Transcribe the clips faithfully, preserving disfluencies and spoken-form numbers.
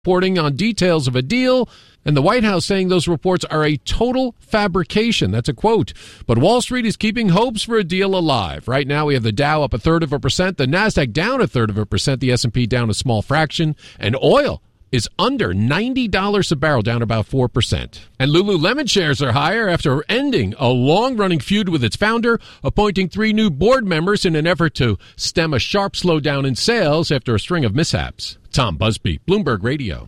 reporting on details of a deal, and the White House saying those reports are a total fabrication. That's a quote. But Wall Street is keeping hopes for a deal alive. Right now, we have the Dow up a third of a percent, the NASDAQ down a third of a percent, the S and P down a small fraction, and oil is under ninety dollars a barrel, down about four percent. And Lululemon shares are higher after ending a long-running feud with its founder, appointing three new board members in an effort to stem a sharp slowdown in sales after a string of mishaps. Tom Busby, Bloomberg Radio.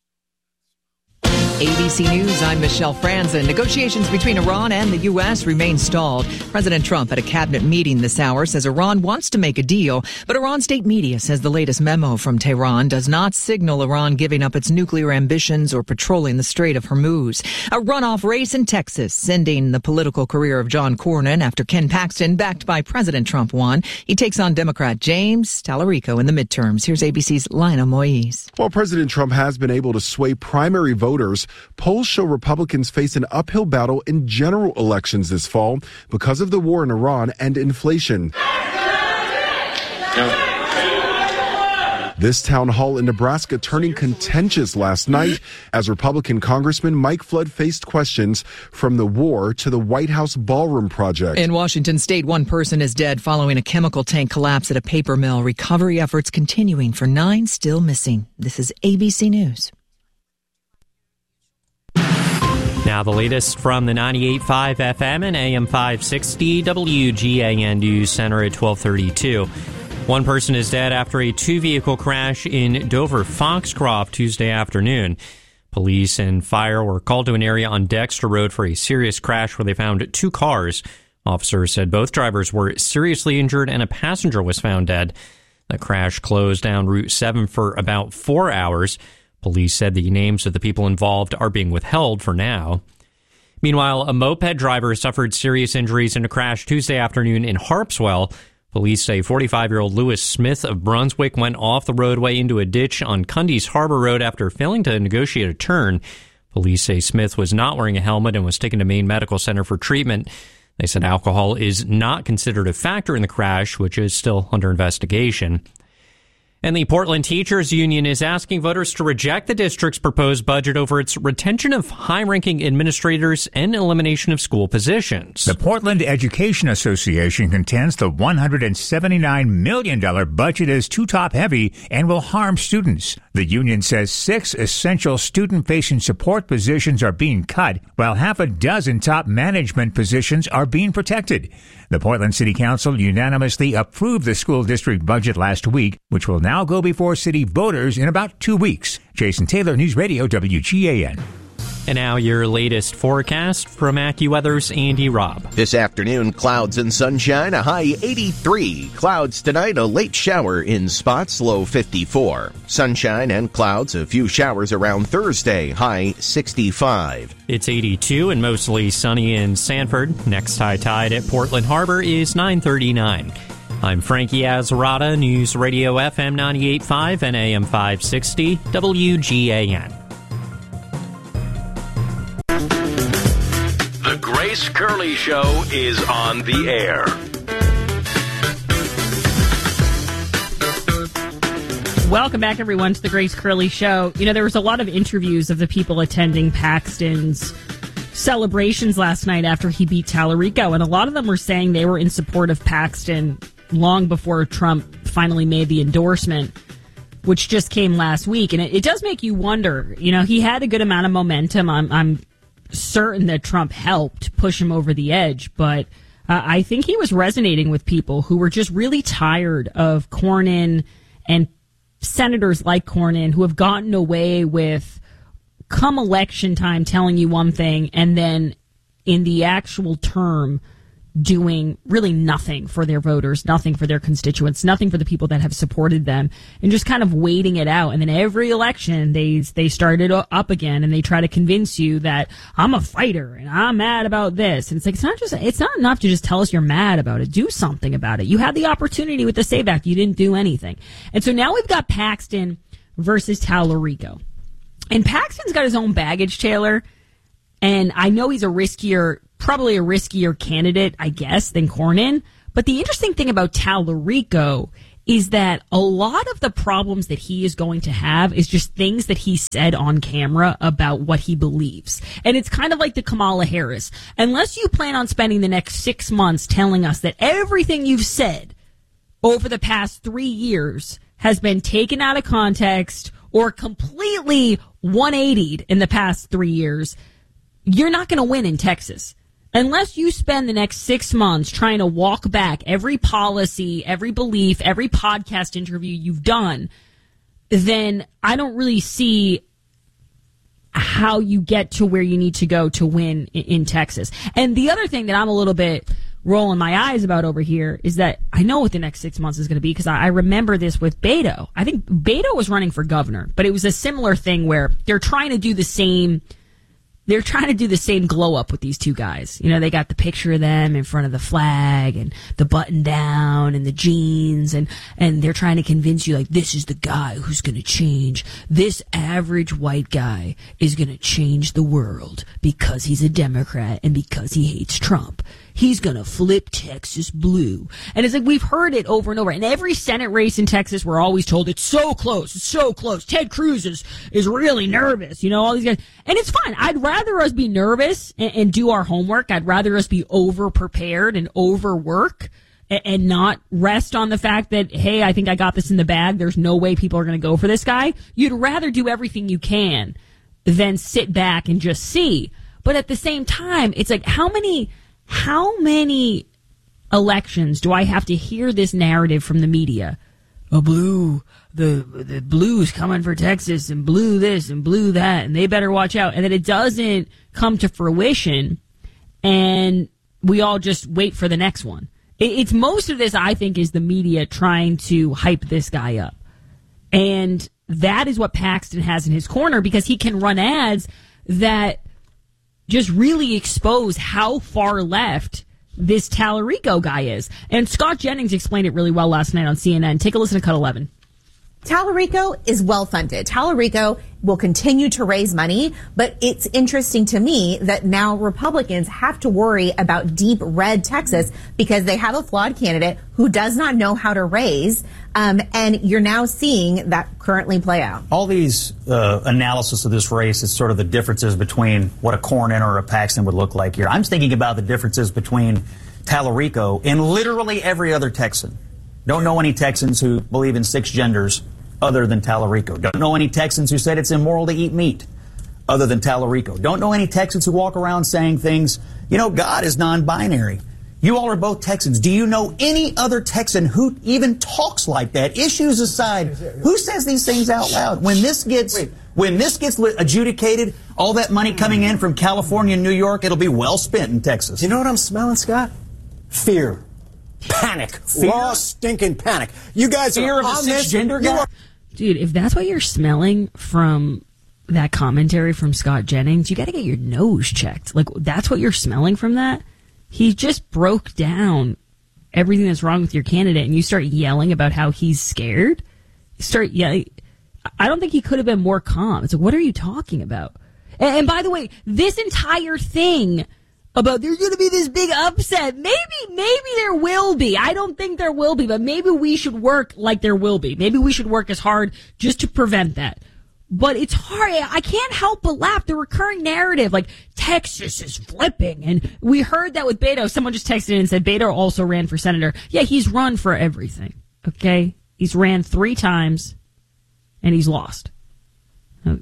A B C News, I'm Michelle Franzen. Negotiations between Iran and the U S remain stalled. President Trump at a cabinet meeting this hour says Iran wants to make a deal, but Iran state media says the latest memo from Tehran does not signal Iran giving up its nuclear ambitions or patrolling the Strait of Hormuz. A runoff race in Texas, ending the political career of John Cornyn after Ken Paxton, backed by President Trump, won. He takes on Democrat James Tallarico in the midterms. Here's A B C's Lina Moise. While President Trump has been able to sway primary voters, polls show Republicans face an uphill battle in general elections this fall because of the war in Iran and inflation. This town hall in Nebraska turning contentious last night as Republican Congressman Mike Flood faced questions from the war to the White House ballroom project. In Washington state, one person is dead following a chemical tank collapse at a paper mill. Recovery efforts continuing for nine still missing. This is A B C News. Now the latest from the ninety-eight point five F M and A M five sixty W G A N News Center at twelve thirty-two. One person is dead after a two-vehicle crash in Dover Foxcroft Tuesday afternoon. Police and fire were called to an area on Dexter Road for a serious crash where they found two cars. Officers said both drivers were seriously injured and a passenger was found dead. The crash closed down Route seven for about four hours. Police said the names of the people involved are being withheld for now. Meanwhile, a moped driver suffered serious injuries in a crash Tuesday afternoon in Harpswell. Police say forty-five-year-old Lewis Smith of Brunswick went off the roadway into a ditch on Cundy's Harbor Road after failing to negotiate a turn. Police say Smith was not wearing a helmet and was taken to Maine Medical Center for treatment. They said alcohol is not considered a factor in the crash, which is still under investigation. And the Portland Teachers Union is asking voters to reject the district's proposed budget over its retention of high-ranking administrators and elimination of school positions. The Portland Education Association contends the one hundred seventy-nine million dollars budget is too top-heavy and will harm students. The union says six essential student-facing support positions are being cut, while half a dozen top management positions are being protected. The Portland City Council unanimously approved the school district budget last week, which will now go before city voters in about two weeks. Jason Taylor, News Radio W G A N. And now your latest forecast from AccuWeather's Andy Robb. This afternoon, clouds and sunshine, a high eighty-three. Clouds tonight, a late shower in spots, low fifty-four. Sunshine and clouds, a few showers around Thursday, high sixty-five. It's eighty-two and mostly sunny in Sanford. Next high tide at Portland Harbor is nine thirty-nine. I'm Frankie Azarata, News Radio F M ninety-eight point five and A M five sixty, W G A N. The Grace Curley Show is on the air. Welcome back, everyone, to the Grace Curley Show. You know, there was a lot of interviews of the people attending Paxton's celebrations last night after he beat Tallarico, and a lot of them were saying they were in support of Paxton long before Trump finally made the endorsement, which just came last week. And it, it does make you wonder, you know, he had a good amount of momentum. I'm, I'm certain that Trump helped push him over the edge, but uh, I think he was resonating with people who were just really tired of Cornyn and senators like Cornyn who have gotten away with, come election time, telling you one thing and then in the actual term doing really nothing for their voters, nothing for their constituents, nothing for the people that have supported them, and just kind of waiting it out. And then every election, they they start it up again, and they try to convince you that I'm a fighter and I'm mad about this. And it's like, it's not just, it's not enough to just tell us you're mad about it. Do something about it. You had the opportunity with the SAVE Act. You didn't do anything. And so now we've got Paxton versus Tallarico. And Paxton's got his own baggage, Taylor. And I know he's a riskier, probably a riskier candidate, I guess, than Cornyn. But the interesting thing about Tallarico is that a lot of the problems that he is going to have is just things that he said on camera about what he believes. And it's kind of like the Kamala Harris. Unless you plan on spending the next six months telling us that everything you've said over the past three years has been taken out of context or completely one eightied in the past three years, you're not going to win in Texas. Unless you spend the next six months trying to walk back every policy, every belief, every podcast interview you've done, then I don't really see how you get to where you need to go to win in, in Texas. And the other thing that I'm a little bit rolling my eyes about over here is that I know what the next six months is going to be because I, I remember this with Beto. I think Beto was running for governor, but it was a similar thing where they're trying to do the same They're trying to do the same glow up with these two guys. You know, they got the picture of them in front of the flag and the button down and the jeans and, and they're trying to convince you like this is the guy who's going to change. This average white guy is going to change the world because he's a Democrat and because he hates Trump. He's going to flip Texas blue. And it's like we've heard it over and over. In every Senate race in Texas, we're always told it's so close. It's so close. Ted Cruz is, is really nervous. You know, all these guys. And it's fine. I'd rather us be nervous and, and do our homework. I'd rather us be over-prepared and overwork and, and not rest on the fact that, hey, I think I got this in the bag. There's no way people are going to go for this guy. You'd rather do everything you can than sit back and just see. But at the same time, it's like how many... How many elections do I have to hear this narrative from the media? Oh, blue, the the blue's coming for Texas and blue this and blue that and they better watch out. And then it doesn't come to fruition and we all just wait for the next one. It, it's most of this, I think, is the media trying to hype this guy up. And that is what Paxton has in his corner because he can run ads that just really expose how far left this Tallarico guy is. And Scott Jennings explained it really well last night on C N N. Take a listen to Cut eleven. Tallarico is well funded. Tallarico will continue to raise money, but it's interesting to me that now Republicans have to worry about deep red Texas because they have a flawed candidate who does not know how to raise, um, and you're now seeing that currently play out. All these uh, analysis of this race is sort of the differences between what a Cornyn or a Paxton would look like here. I'm thinking about the differences between Tallarico and literally every other Texan. Don't know any Texans who believe in six genders other than Tallarico. Don't know any Texans who said it's immoral to eat meat other than Tallarico. Don't know any Texans who walk around saying things, you know, God is non-binary. You all are both Texans. Do you know any other Texan who even talks like that? Issues aside, who says these things out loud? When this gets Wait. when this gets adjudicated, all that money coming in from California and New York, it'll be well spent in Texas. You know what I'm smelling, Scott? Fear. Panic. Fear? Raw stinking panic. You guys Fear are of a on this. Cisgender guy? Dude, if that's what you're smelling from that commentary from Scott Jennings, you got to get your nose checked. Like, that's what you're smelling from that? He just broke down everything that's wrong with your candidate, and you start yelling about how he's scared? You start yelling. I don't think he could have been more calm. It's like, what are you talking about? And, and by the way, this entire thing about there's going to be this big upset. Maybe, maybe there will be. I don't think there will be, but maybe we should work like there will be. Maybe we should work as hard just to prevent that. But it's hard. I can't help but laugh. The recurring narrative, like, Texas is flipping. And we heard that with Beto. Someone just texted in and said Beto also ran for senator. Yeah, he's run for everything. Okay? He's ran three times, and he's lost. I,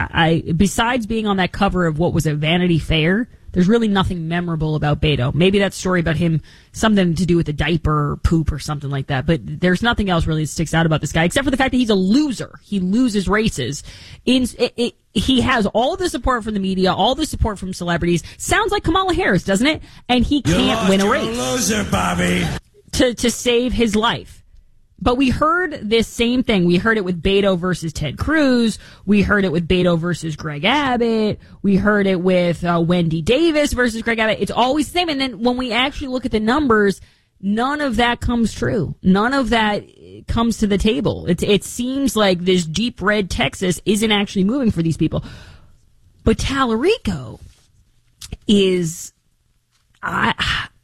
I besides being on that cover of what was a Vanity Fair, there's really nothing memorable about Beto. Maybe that story about him, something to do with a diaper or poop or something like that. But there's nothing else really that sticks out about this guy, except for the fact that he's a loser. He loses races. In, it, it, he has all the support from the media, all the support from celebrities. Sounds like Kamala Harris, doesn't it? And he can't win a race. You're a loser, Bobby. To, to save his life. But we heard this same thing. We heard it with Beto versus Ted Cruz. We heard it with Beto versus Greg Abbott. We heard it with uh, Wendy Davis versus Greg Abbott. It's always the same. And then when we actually look at the numbers, none of that comes true. None of that comes to the table. It, it seems like this deep red Texas isn't actually moving for these people. But Tallarico is... I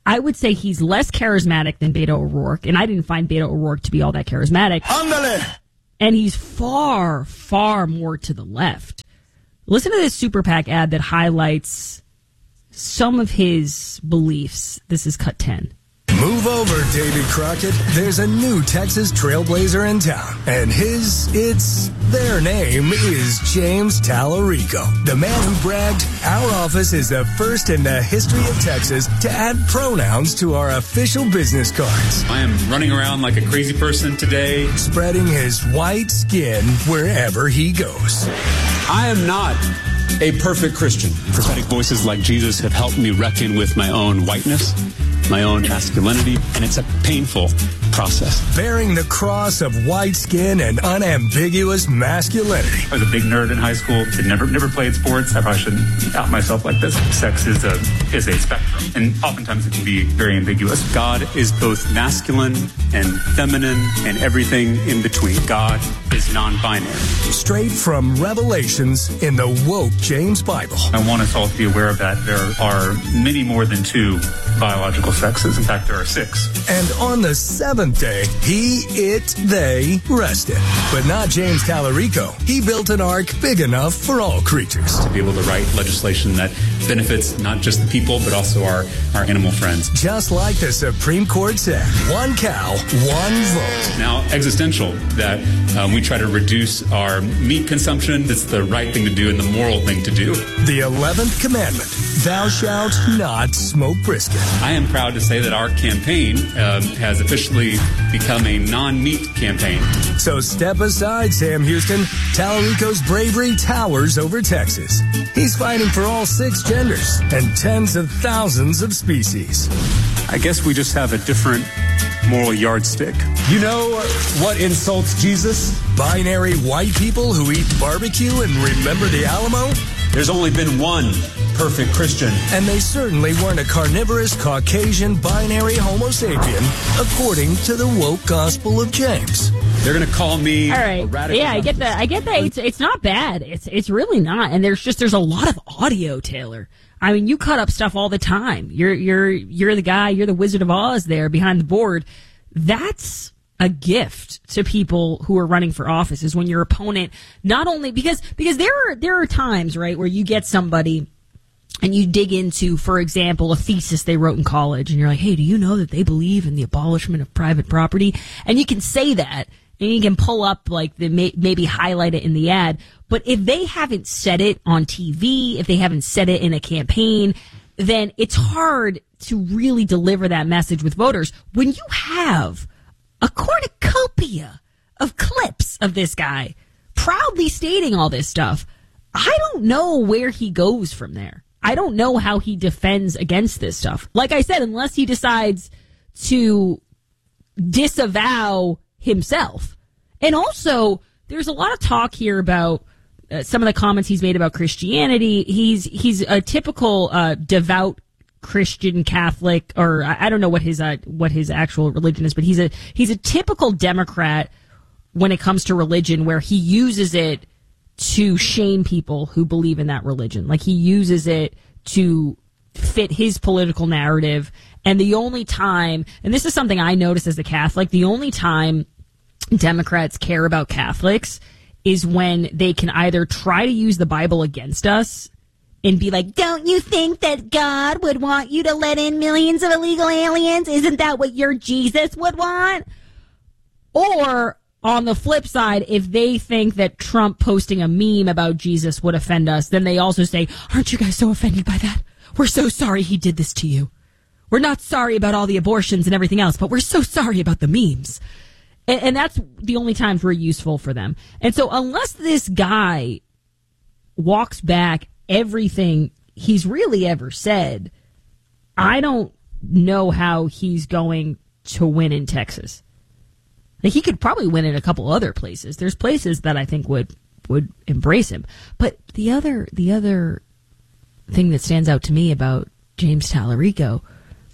I would say he's less charismatic than Beto O'Rourke, and I didn't find Beto O'Rourke to be all that charismatic. Andale. And he's far, far more to the left. Listen to this Super PAC ad that highlights some of his beliefs. This is cut ten. Move over, Davy Crockett. There's a new Texas trailblazer in town, and his, it's, their name is James Tallarico, the man who bragged, our office is the first in the history of Texas to add pronouns to our official business cards. I am running around like a crazy person today, spreading his white skin wherever he goes. I am not a perfect Christian. Prophetic voices like Jesus have helped me reckon with my own whiteness, my own masculinity, and it's a painful process. Bearing the cross of white skin and unambiguous masculinity. I was a big nerd in high school. Had never never played sports. I probably shouldn't out myself like this. Sex is a is a spectrum, and oftentimes it can be very ambiguous. God is both masculine and feminine and everything in between. God is non-binary. Straight from Revelations in the woke James Bible. I want us all to be aware of that. There are many more than two biological sexes. In fact, there are six. And on the seventh day, he, it, they rested. But not James Tallarico. He built an ark big enough for all creatures. To be able to write legislation that benefits not just the people, but also our, our animal friends. Just like the Supreme Court said, one cow, one vote. Now, existential, that um, we try to reduce our meat consumption. That's the right thing to do and the moral thing to do. The eleventh commandment, thou shalt not smoke brisket. I am proud to say that our campaign um, has officially become a non-meat campaign. So step aside, Sam Houston. Tallarico's bravery towers over Texas. He's fighting for all six genders and tens of thousands of species. I guess we just have a different moral yardstick. You know what insults Jesus? Binary white people who eat barbecue and remember the Alamo? There's only been one perfect Christian. And they certainly weren't a carnivorous, Caucasian, binary Homo sapien, according to the woke Gospel of James. They're going to call me All right. a radical. Yeah, I get that. I get that. It's it's not bad. It's it's really not. And there's just there's a lot of audio, Taylor. I mean, you cut up stuff all the time. You're you're you're the guy. You're the Wizard of Oz there behind the board. That's a gift to people who are running for office. Is when your opponent not only because because there are there are times, right, where you get somebody and you dig into, for example, a thesis they wrote in college, and you're like, hey, do you know that they believe in the abolishment of private property? And you can say that, and you can pull up, like, the maybe highlight it in the ad. But if they haven't said it on T V, if they haven't said it in a campaign, then it's hard to really deliver that message with voters. When you have a cornucopia of clips of this guy proudly stating all this stuff, I don't know where he goes from there. I don't know how he defends against this stuff. Like I said, unless he decides to disavow himself. And also, there's a lot of talk here about uh, some of the comments he's made about Christianity. He's he's a typical uh, devout Christian Catholic, or I, I don't know what his uh, what his actual religion is, but he's a he's a typical Democrat when it comes to religion, where he uses it to shame people who believe in that religion. Like, he uses it to fit his political narrative. And the only time, and this is something I noticed as a Catholic, the only time Democrats care about Catholics is when they can either try to use the Bible against us and be like, don't you think that God would want you to let in millions of illegal aliens? Isn't that what your Jesus would want? Or on the flip side, if they think that Trump posting a meme about Jesus would offend us, then they also say, aren't you guys so offended by that? We're so sorry he did this to you. We're not sorry about all the abortions and everything else, but we're so sorry about the memes. And, and that's the only times we're useful for them. And so unless this guy walks back everything he's really ever said, I don't know how he's going to win in Texas. Like, he could probably win in a couple other places. There's places that I think would would embrace him. But the other the other thing that stands out to me about James Tallarico,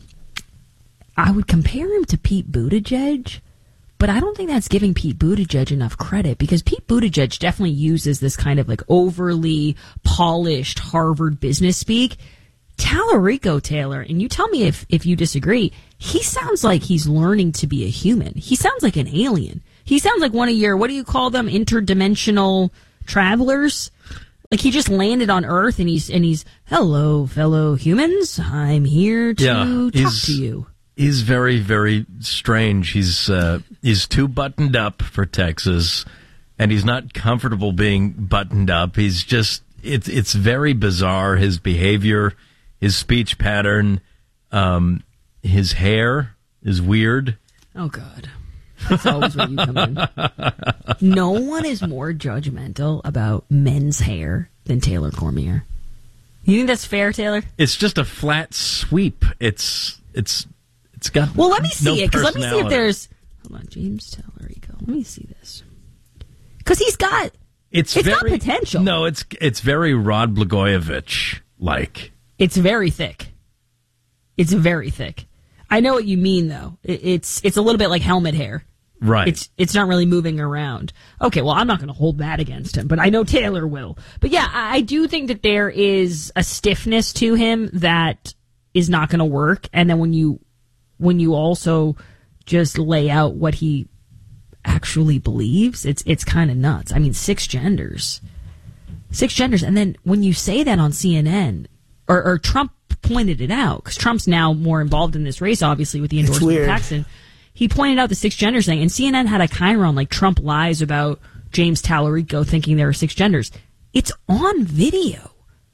I would compare him to Pete Buttigieg, but I don't think that's giving Pete Buttigieg enough credit, because Pete Buttigieg definitely uses this kind of like overly polished Harvard business speak Tallarico Taylor, and you tell me if, if you disagree, he sounds like he's learning to be a human. He sounds like an alien. He sounds like one of your, what do you call them, interdimensional travelers? Like he just landed on Earth and he's, and he's, hello, fellow humans, I'm here to yeah, talk to you. He's very, very strange. He's, uh, he's too buttoned up for Texas, and he's not comfortable being buttoned up. He's just, it's, it's very bizarre, his behavior. His speech pattern, um, his hair is weird. Oh, God. That's always where you come in. No one is more judgmental about men's hair than Taylor Cormier. You think that's fair, Taylor? It's just a flat sweep. It's it's it's got well. Let me see no it because let me see if there's. Hold on, James Tallarico. Let me see this because he's got. It's it's very, got potential. No, it's it's very Rod Blagojevich like. It's very thick. It's very thick. I know what you mean, though. It, it's it's a little bit like helmet hair. Right. It's it's not really moving around. Okay, well, I'm not going to hold that against him, but I know Taylor will. But yeah, I, I do think that there is a stiffness to him that is not going to work. And then when you when you also just lay out what he actually believes, it's it's kind of nuts. I mean, six genders, six genders, and then when you say that on C N N. Or, or Trump pointed it out, because Trump's now more involved in this race, obviously, with the endorsement of Paxton. He pointed out the six genders thing, and C N N had a chyron like Trump lies about James Tallarico thinking there are six genders. It's on video.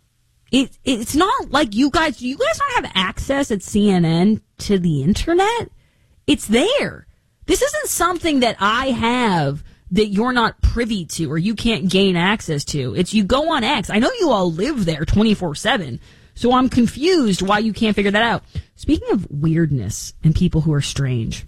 It It's not like you guys, do you guys not have access at C N N to the internet? It's there. This isn't something that I have that you're not privy to or you can't gain access to. It's you go on X. I know you all live there twenty-four seven. So I'm confused why you can't figure that out. Speaking of weirdness and people who are strange,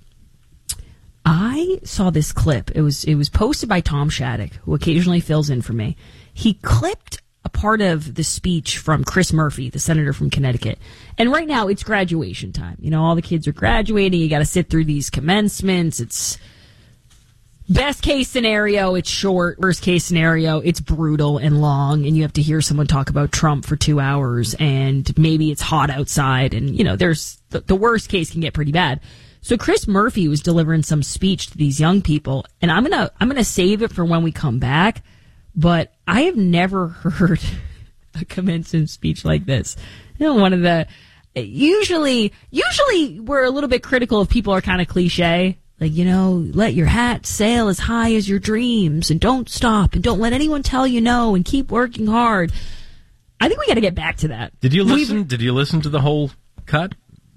I saw this clip. It was it was posted by Tom Shattuck, who occasionally fills in for me. He clipped a part of the speech from Chris Murphy, the senator from Connecticut. And right now it's graduation time. You know, all the kids are graduating. You got to sit through these commencements. It's best case scenario, it's short. Worst case scenario, it's brutal and long, and you have to hear someone talk about Trump for two hours, and maybe it's hot outside, and, you know, there's the, the worst case can get pretty bad. So Chris Murphy was delivering some speech to these young people, and I'm gonna I'm gonna save it for when we come back, but I have never heard a commencement speech like this. You know, one of the usually usually we're a little bit critical if people are kind of cliche. Like, you know, let your hat sail as high as your dreams and don't stop and don't let anyone tell you no and keep working hard. I think we got to get back to that. Did you listen? We've, did you listen to the whole cut?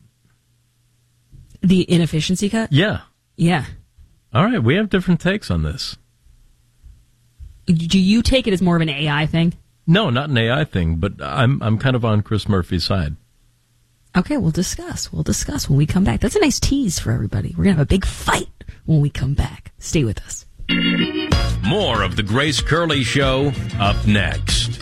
The inefficiency cut? Yeah. Yeah. All right. We have different takes on this. Do you take it as more of an A I thing? No, not an A I thing, but I'm I'm kind of on Chris Murphy's side. Okay, we'll discuss. We'll discuss when we come back. That's a nice tease for everybody. We're going to have a big fight when we come back. Stay with us. More of the Grace Curley Show up next.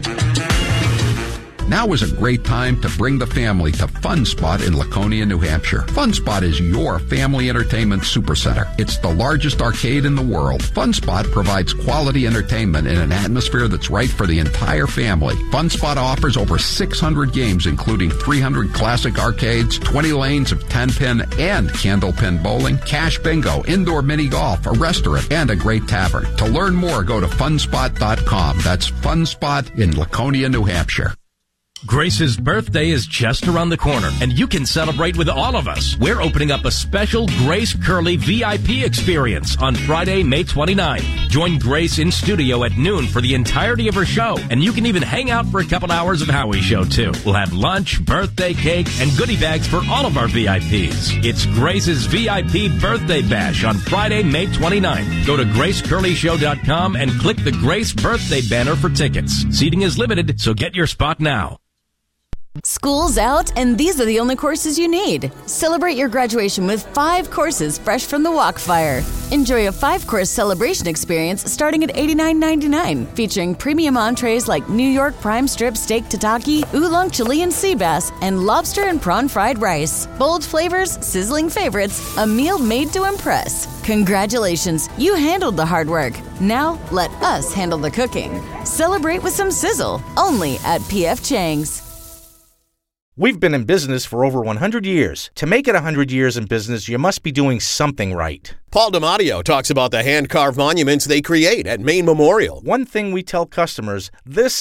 Now is a great time to bring the family to Fun Spot in Laconia, New Hampshire. Fun Spot is your family entertainment supercenter. It's the largest arcade in the world. Fun Spot provides quality entertainment in an atmosphere that's right for the entire family. Fun Spot offers over six hundred games, including three hundred classic arcades, twenty lanes of ten-pin and candlepin bowling, cash bingo, indoor mini golf, a restaurant, and a great tavern. To learn more, go to fun spot dot com. That's Fun Spot in Laconia, New Hampshire. Grace's birthday is just around the corner, and you can celebrate with all of us. We're opening up a special Grace Curley V I P experience on Friday, May twenty-ninth. Join Grace in studio at noon for the entirety of her show, and you can even hang out for a couple hours of Howie's show, too. We'll have lunch, birthday cake, and goodie bags for all of our V I Ps. It's Grace's V I P Birthday Bash on Friday, May twenty-ninth. Go to grace curley show dot com and click the Grace Birthday banner for tickets. Seating is limited, so get your spot now. School's out, and these are the only courses you need. Celebrate your graduation with five courses fresh from the Walkfire. Enjoy a five-course celebration experience starting at eighty-nine ninety-nine, featuring premium entrees like New York prime strip steak tataki, oolong Chilean sea bass, and lobster and prawn fried rice. Bold flavors, sizzling favorites, a meal made to impress. Congratulations, you handled the hard work. Now let us handle the cooking. Celebrate with some sizzle, only at P F Chang's. We've been in business for over one hundred years. To make it one hundred years in business, you must be doing something right. Paul DiMatteo talks about the hand-carved monuments they create at Maine Memorial. One thing we tell customers, this